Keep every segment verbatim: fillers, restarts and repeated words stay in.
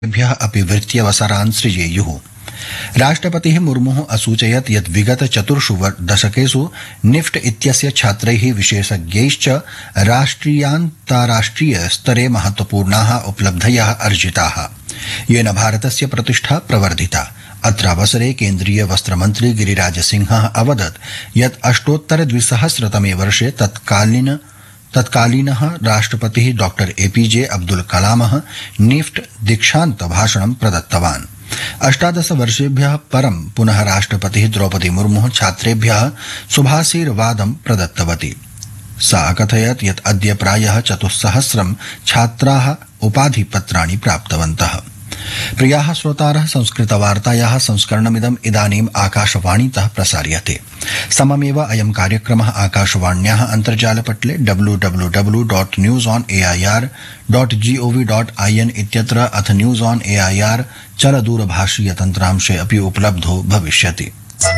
भ्यः अपि वृत्त्यवसरान् सृजेयुः। राष्ट्रपतिः मुर्मुः असूचयत् यत् विगत चतुर्षु दशकेषु निफ्ट इत्यस्य छात्रैः विशेषज्ञैश्च राष्ट्रियान्ताराष्ट्रिय स्तरे महत्वपूर्णाः उपलब्धयः अर्जिताः, येन भारतस्य प्रतिष्ठा प्रवर्धिता। अत्रावसरे केन्द्रीय वस्त्रमन्त्री गिरिराज सिंहः अवदत् यत् अष्टोत्तर द्विसहस्रतमे वर्षे तत्कालीन तत्कालीनः राष्ट्रपतिः डॉक्टर एपीजे अब्दुल कलामः निफ्ट दीक्षान्त भाषणं प्रदत्तवान्। अष्टादश वर्षेभ्यः परं पुनः राष्ट्रपतिः द्रौपदी मुर्मुः छात्रेभ्यः शुभाशीर्वादं प्रदत्तवती। सा अकथयत् यत् अद्य प्रायः चतुस्सहस्रं छात्राः उपाधिपत्राणि प्राप्तवन्तः। प्रियाः श्रोतारः, संस्कृतवार्तायाः संस्करणमिदम् इदानीम् आकाशवाणीतः प्रसार्यते। सममेव अयं कार्यक्रमः आकाशवाण्याः अन्तर्जालपटले W W W dot news on A I R dot gov dot I N इत्यत्र अथ news on A I R चलदूरभाषीय तन्त्रांशे अपि उपलब्धो भविष्यति।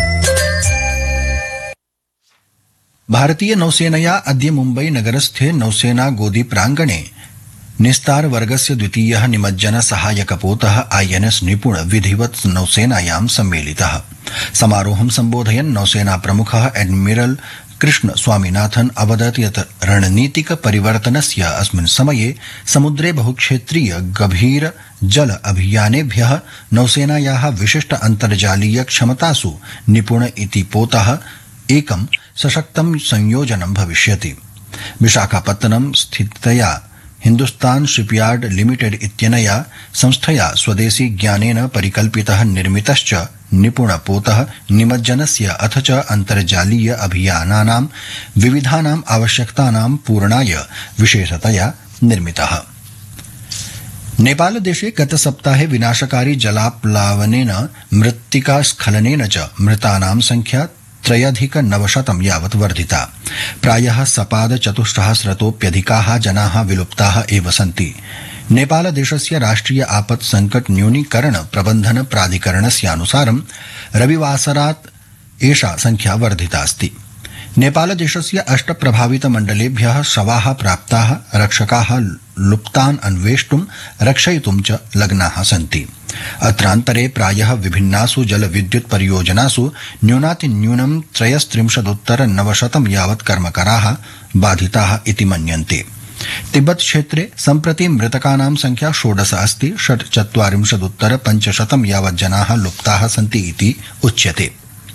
भारतीय नौसेनया अद्य मुम्बई नगरस्थे नौसेना गोदी प्राङ्गणे निस्तार वर्गस्य द्वितीयः निमज्जन सहायकपोतः आईएनएस निपुण विधिवत् नौसेनायां सम्मेलितः। समारोहं सम्बोधयन् नौसेना प्रमुखः एडमिरल कृष्ण स्वामीनाथन अवदत् यत् रणनीतिक परिवर्तनस्य अस्मिन् समये समुद्रे बहुक्षेत्रीय गभीर जल अभियानेभ्यः नौसेनायाः विशिष्ट अन्तर्जालीय क्षमतासु निपुण इति पोतः एकं सशक्तं संयोजनं भविष्यति। विशाखापत्तनं स्थितया हिन्दुस्तान शिपयार्ड लिमिटेड इत्यनया संस्थया स्वदेशी ज्ञानेन परिकल्पितः निर्मितश्च निपुणपोतः निमज्जनस्य अथ च अन्तर्जालीय अभियानानां विविधानाम् आवश्यकतानां पूरणाय विशेषतया निर्मितः। नेपालदेशे गतसप्ताहे विनाशकारी जलाप्लावनेन मृत्तिकास्खलनेन च मृतानां संख्या त्रयधिक नवशतं यावत् वर्धिता। प्रायः सपाद चतुस्सहस्रतोऽप्यधिकाः जनाः विलुप्ताः एव सन्ति। नेपालदेशस्य राष्ट्रिय आपत् संकट न्यूनीकरण प्रबन्धन प्राधिकरणस्यानुसारं रविवासरात् एषा संख्या वर्धितास्ति। नेपालदेशस्य अष्ट प्रभावित मण्डलेभ्यः शवाः प्राप्ताः, रक्षकाः लुप्तान् अन्वेष्टुं रक्षयितुं च लग्नाः सन्ति। अत्रान्तरे प्रायः विभिन्नासु जलविद्युत् परियोजनासु न्यूनातिन्यूनं त्रयस्त्रिंशदुत्तर नवशतं यावत् कर्मकराः बाधिताः इति मन्यन्ते। तिब्बत क्षेत्रे सम्प्रति मृतकानां संख्या षोडश अस्ति। षट्चत्वारिंशदुत्तर पञ्चशतं यावत् जनाः लुप्ताः सन्ति इति उच्यते।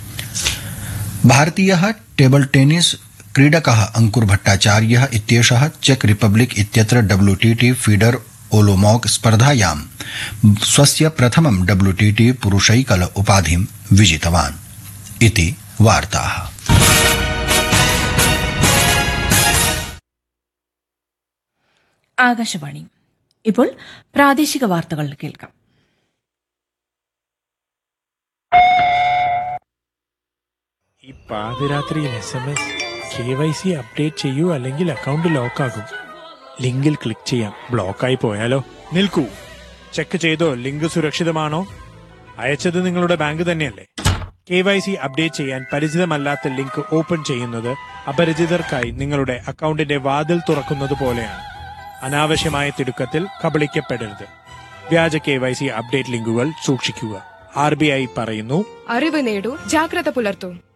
भारतीयः टेबल टेनिस क्रीडकः अंकुर भट्टाचार्यः इत्येषः चेक रिपब्लिक इत्यत्र डब्ल्यूटीटी फीडर ओलोमॉक स्पर्धायां स्वस्य प्रथमं डब्ल्यूटीटी पुरुषैकल उपाधिं विजितवान् इति वार्ताः। ആകാശവാണി ഇപ്പോൾ പ്രാദേശിക വാർത്തകൾ കേൾക്കാം. ഈ പാതിരാത്രിയിൽ S M S K Y C update ചെയ്യൂ അല്ലെങ്കിൽ അക്കൗണ്ട് ലോക്കാകും. ലിങ്കിൽ ക്ലിക്ക് ചെയ്യാം. ബ്ലോക്കായി പോയാലോ? നിൽക്കൂ, ചെക്ക് ചെയ്തോ ലിങ്ക് സുരക്ഷിതമാണോ? അയച്ചത് നിങ്ങളുടെ ബാങ്ക് തന്നെയല്ലേ? കെ വൈ സി അപ്ഡേറ്റ് ചെയ്യാൻ പരിചിതമല്ലാത്ത ലിങ്ക് ഓപ്പൺ ചെയ്യുന്നത് അപരിചിതർക്കായി നിങ്ങളുടെ അക്കൗണ്ടിന്റെ വാതിൽ തുറക്കുന്നത് പോലെയാണ്. അനാവശ്യമായ തിടുക്കത്തിൽ കബളിക്കപ്പെടരുത്. വ്യാജ കെ വൈ സി അപ്ഡേറ്റ് ലിങ്കുകൾ സൂക്ഷിക്കുക. ആർ ബി ഐ പറയുന്നു, അറിവ് നേടൂ, ജാഗ്രത പുലർത്തൂ.